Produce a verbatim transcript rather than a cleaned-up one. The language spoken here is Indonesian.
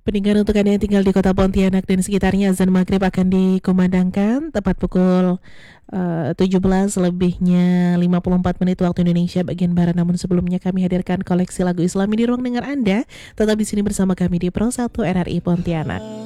Pendengar, untuk Anda yang tinggal di kota Pontianak dan sekitarnya, azan maghrib akan dikumandangkan tepat pukul uh, tujuh belas lebihnya lima puluh empat menit waktu Indonesia bagian Barat. Namun sebelumnya kami hadirkan koleksi lagu Islami di ruang dengar Anda. Tetap di sini bersama kami di Pro satu R R I Pontianak.